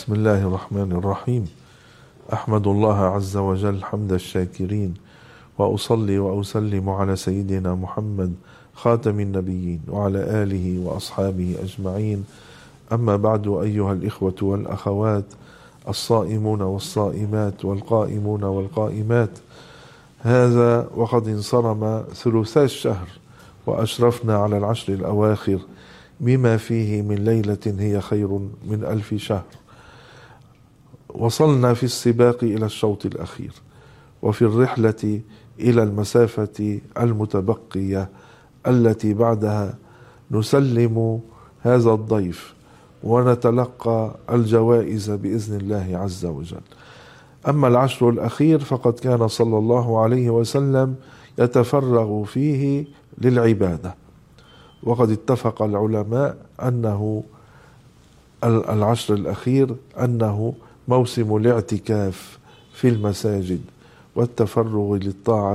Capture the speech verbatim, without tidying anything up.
بسم الله الرحمن الرحيم. أحمد الله عز وجل حمد الشاكرين، وأصلي وأسلم على سيدنا محمد خاتم النبيين وعلى آله وأصحابه أجمعين. أما بعد، أيها الإخوة والأخوات الصائمون والصائمات والقائمون والقائمات، هذا وقد انصرم ثلثا الشهر وأشرفنا على العشر الأواخر بما فيه من ليلة هي خير من ألف شهر. وصلنا في السباق إلى الشوط الأخير، وفي الرحلة إلى المسافة المتبقية التي بعدها نسلم هذا الضيف ونتلقى الجوائز بإذن الله عز وجل. أما العشر الأخير فقد كان صلى الله عليه وسلم يتفرغ فيه للعبادة، وقد اتفق العلماء أنه العشر الأخير أنه موسم الاعتكاف في المساجد والتفرغ للطاعة